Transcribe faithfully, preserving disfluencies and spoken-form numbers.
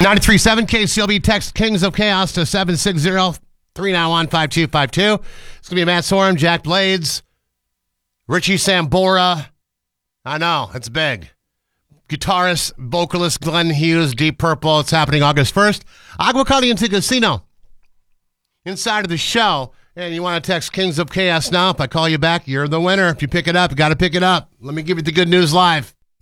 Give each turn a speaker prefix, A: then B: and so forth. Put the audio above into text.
A: ninety-three point seven K C L B. Text Kings of Chaos to seven six zero, three nine one, five two five two. It's going to be Matt Sorum, Jack Blades, Richie Sambora. I know, it's big. Guitarist, vocalist Glenn Hughes, Deep Purple. It's happening August first. Agua Caliente Casino. Inside of the show. And you want to text Kings of Chaos now. If I call you back, you're the winner. If you pick it up, you got to pick it up. Let me give you the good news live.